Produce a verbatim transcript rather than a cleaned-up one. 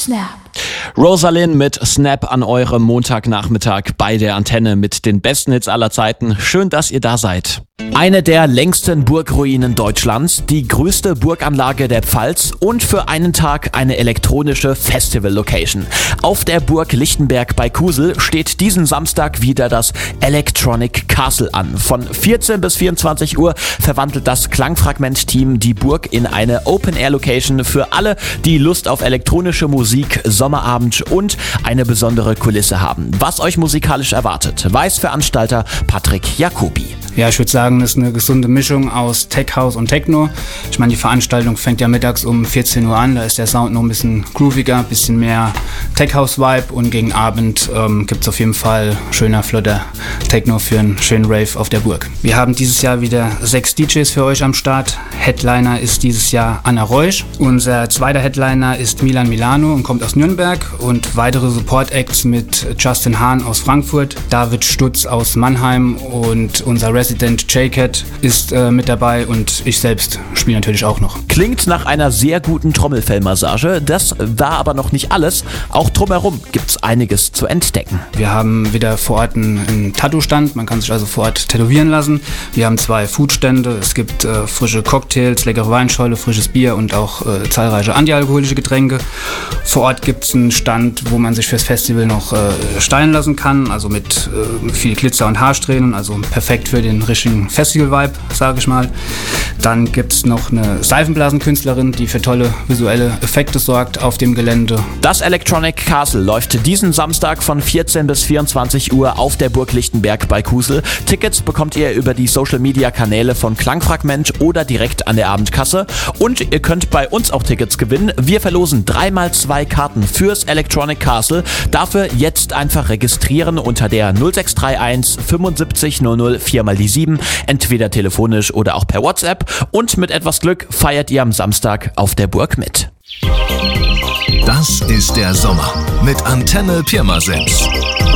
Snap. Rosalind mit Snap an eurem Montagnachmittag bei der Antenne mit den besten Hits aller Zeiten. Schön, dass ihr da seid. Eine der längsten Burgruinen Deutschlands, die größte Burganlage der Pfalz und für einen Tag eine elektronische Festival-Location. Auf der Burg Lichtenberg bei Kusel steht diesen Samstag wieder das Electronic Castle an. Von vierzehn bis vierundzwanzig Uhr verwandelt das Klangfragment-Team die Burg in eine Open-Air-Location für alle, die Lust auf elektronische Musik, Sommerabend und eine besondere Kulisse haben. Was euch musikalisch erwartet, weiß Veranstalter Patrick Jacobi. Ja, ich würde sagen, das ist eine gesunde Mischung aus Tech House und Techno. Ich meine, die Veranstaltung fängt ja mittags um vierzehn Uhr an, da ist der Sound noch ein bisschen grooviger, ein bisschen mehr Tech House Vibe und gegen Abend ähm, gibt es auf jeden Fall schöner, flotter Techno für einen schönen Rave auf der Burg. Wir haben dieses Jahr wieder sechs D Js für euch am Start. Headliner ist dieses Jahr Anna Reusch. Unser zweiter Headliner ist Milan Milano und kommt aus Nürnberg und weitere Support Acts mit Justin Hahn aus Frankfurt, David Stutz aus Mannheim und unser Resident J-Cat ist äh, mit dabei und ich selbst spiele natürlich auch noch. Klingt nach einer sehr guten Trommelfellmassage. Das war aber noch nicht alles. Auch drumherum gibt's einiges zu entdecken. Wir haben wieder vor Ort einen, einen Tattoo-Stand. Man kann sich also vor Ort tätowieren lassen. Wir haben zwei Foodstände. Es gibt äh, frische Cocktails, leckere Weinschorle, frisches Bier und auch äh, zahlreiche antialkoholische Getränke. Vor Ort gibt's einen Stand, wo man sich fürs Festival noch äh, stylen lassen kann. Also mit äh, viel Glitzer und Haarsträhnen. Also perfekt für den richtigen Festival-Vibe, sage ich mal. Dann gibt es noch eine Seifenblasenkünstlerin, die für tolle visuelle Effekte sorgt auf dem Gelände. Das Electronic Castle läuft diesen Samstag von vierzehn bis vierundzwanzig Uhr auf der Burg Lichtenberg bei Kusel. Tickets bekommt ihr über die Social-Media-Kanäle von Klangfragment oder direkt an der Abendkasse. Und ihr könnt bei uns auch Tickets gewinnen. Wir verlosen dreimal zwei Karten fürs Electronic Castle. Dafür jetzt einfach registrieren unter der null sechs drei eins fünfundsiebzig null null vier mal die sieben, entweder telefonisch oder auch per WhatsApp. Und mit etwas Glück feiert ihr am Samstag auf der Burg mit. Das ist der Sommer mit Antenne Pirmasens.